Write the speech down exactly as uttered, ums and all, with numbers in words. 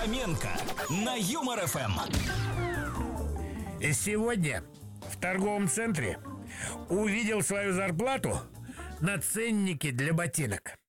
Фоменко на Юмор эф эм. Сегодня в торговом центре увидел свою зарплату на ценнике для ботинок.